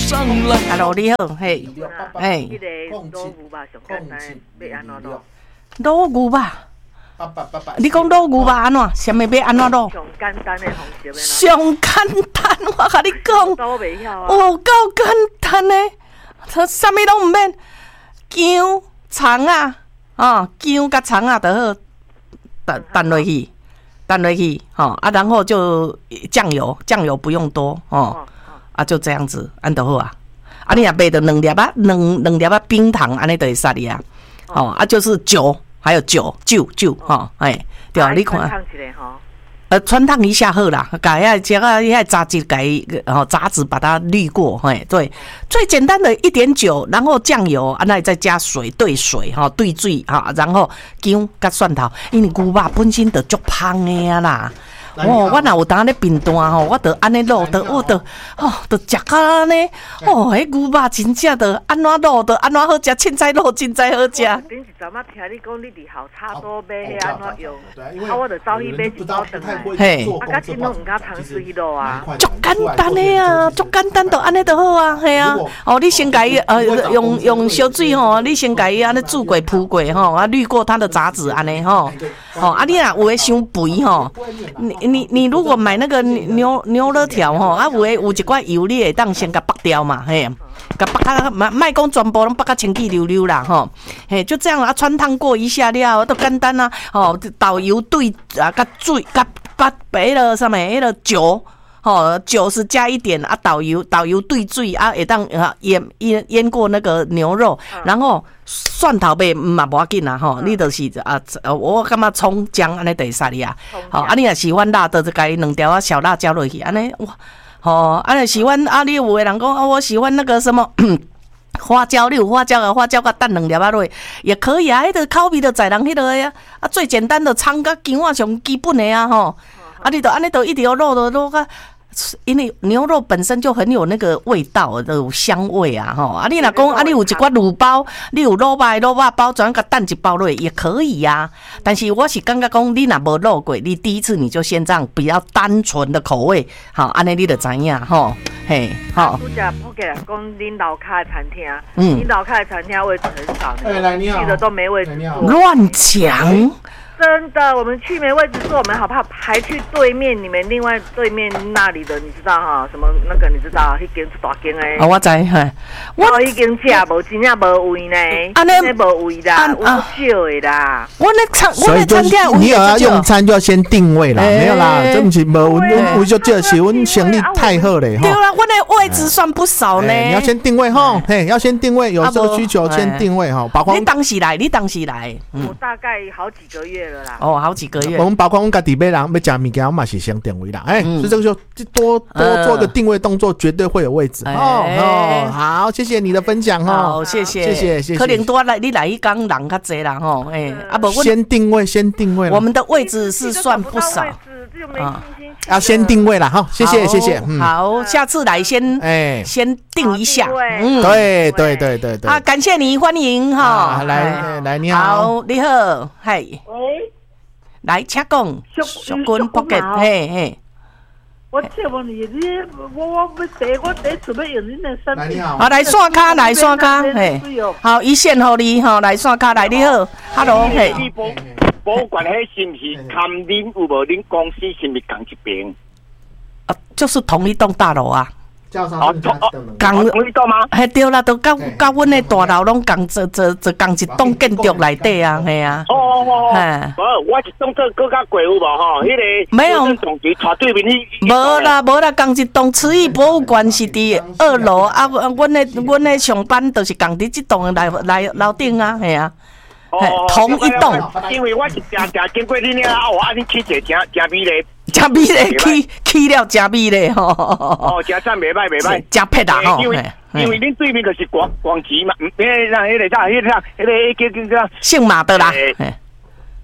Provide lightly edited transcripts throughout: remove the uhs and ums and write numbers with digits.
上来。Hello， 你好，嘿， 迄个老牛吧，上简单要安怎卤？ 老牛吧。你讲卤牛吧安怎？什么要安怎卤？ 上简单的方式上简单，我甲你讲， 都袂晓啊。 哦，够简单的，它啥物拢毋免，姜、葱啊，姜甲葱啊就好，拌落去，啊，然后就酱油不用多啊，就这样子，安就好啊。啊，你若买着2粒啊，两粒啊冰糖，安尼就会杀你啊。啊，就是酒。还有酒，哎，对啊，你看，穿烫一下好啦，把遐杂质杂质把它滤过，嘿，对，最简单的一点酒，然后酱油，那再加水兑水兑水然后姜甲蒜头，因为牛肉本身就足香的啊啦。我若有当咧贫惰我就安尼卤，就食到安尼，迄牛肉真正就安怎卤，就安怎好食，凊彩卤凊彩好食。 顶一阵仔听你讲你伫校叉多买迄安怎用，我就走去买一包回来。 嘿， 甲真拢毋敢尝试去卤啊。 足简单的啊，足简单，就安尼就好啊，嘿啊。你先甲伊用烧水你先甲伊安尼煮过铺过啊滤过它的杂质安尼啊你若有诶伤肥你如果买那个牛肉条有一块油你会当先甲剥掉嘛，嘿，甲剥啊，莫讲全部拢剥甲清气溜溜啦，嘿，就这样啊，穿烫过一下了，都简单啊，豆油兑啊，甲水甲把迄个什么迄个酒。酒是加一点啊，导游兑水啊，会当腌过那个牛肉，然后蒜头呗嘛无要紧啦你就是我感觉葱姜安尼就会杀你啊，你若喜欢辣的，就加2条小辣椒落去，安尼哇，你喜欢你有的人讲我喜欢那个什么。花椒，你有花椒甲蛋2粒啊落，也可以啊。迄个口味就在人迄个呀，最简单的葱甲姜啊，上基本的啊你就安尼就一直要卤甲。因为牛肉本身就很有那个味道，有香味啊你若讲你有一罐卤包，你有卤肉包，转个蛋一包落也可以啊。但是我是感觉讲，你若无卤过，你第一次你就先这样比较单纯的口味，安尼你就知影嘿拄则普给人讲，恁楼下的餐厅，恁楼下的餐厅位置很少，去的都没位置坐， 乱讲。 真的，我们去没位置坐，我们好怕还去对面，你们另外对面那里的，你知道什么那个你知道，迄间是大间的。 我知， 我已经食无真正无位呢，安尼无位啦，有少的啦。 我那餐厅， 你有要用餐就要先定位啦，没有啦，这不是无位就少，是阮生意太好嘞。 对啦，我那位置算不少呢。 你要先定位嘿，要先定位，有这个需求先定位包括你当时来， 我大概好几个月。 好几个月。 我们包括我们家己买人要吃物件，我嘛是先定位啦。所以这个就多做一个定位动作，绝对会有位置。好，谢谢你的分享好，谢谢。可能多来你来一缸人较济啦先定位。 我们的位置是算不少。 要先定位啦谢谢。 好，下次来先定一下。 对。 感谢你，欢迎来，你好。 好，你好。喂，来，请讲，小君 pocket， 嘿， 我请问你，我第一次要用恁的产品。 好，来刷卡，嘿，好，一线互你来刷卡，来你好 ，Hello， 嘿。 保管迄是毋是看恁有无恁公司是毋是同一边？ 就是同一栋大楼啊。 同一栋吗？ 对啦，都甲阮的大楼拢共一栋建筑内底啊，系啊。 我一栋更加贵有无迄个没有总局带对面无啦，共一栋慈义博物馆是伫2楼啊。阮的上班就是共伫这栋来楼顶啊，系啊。同一栋。 因为我是常经过恁遐恁去者真美丽。 真美嘞，去了真美嘞真赞袂歹， 真撇啦因为恁对面就是广集嘛，迄个叫姓马的啦。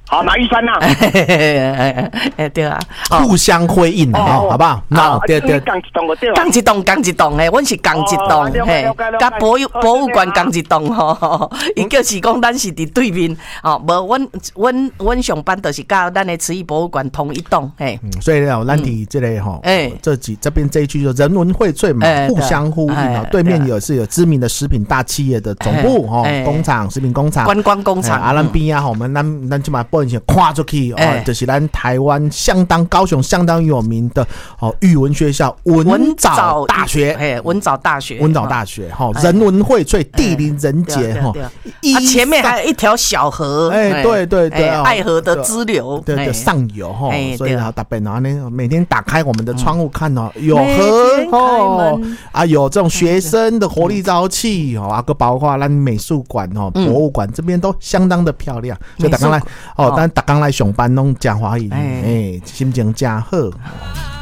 好，马玉山呐， 对啊， 互相辉映好不好？那对， 讲一栋个对吧？ 讲一栋嘿，阮是讲一栋嘿，甲博物馆讲一栋吼，伊叫是讲咱是伫对面哦，无阮上班就是甲咱的慈义博物馆同一栋嘿。 所以呢，咱伫这个吼，这边这一句就人文荟萃嘛，互相呼应啊。对面也是有知名的食品大企业的总部吼，工厂食品工厂、 观光工厂。 咱边啊，吼，我们咱就把报纸看出去哦，就是咱台湾高雄相当有名的哦语文学校文藻大学， 文藻大学哈，人文荟萃，地灵人杰哈， 前面还有一条小河， 对， 爱河的支流， 对上游哈，所以特别呢，每天打开我们的窗户看哦，有河哦，啊有这种学生的活力朝气哦，啊个包括咱美术馆哦、博物馆这边都相当的漂亮，所以大家来哦，但大家来上班拢讲华语，心情真好。